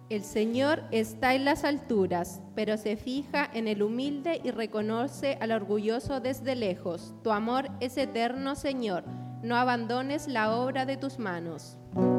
El Señor está en las alturas, pero se fija en el humilde y reconoce al orgulloso desde lejos. Tu amor es eterno, Señor. No abandones la obra de tus manos.